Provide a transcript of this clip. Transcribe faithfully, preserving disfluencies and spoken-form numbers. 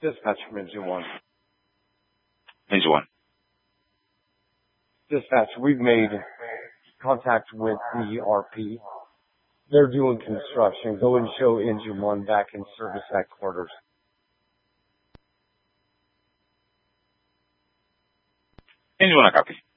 Dispatch from Engine one. Engine one. Dispatch, we've made contact with the R P. They're doing construction. Go and show Engine one back in service at quarters. Engine one, I copy.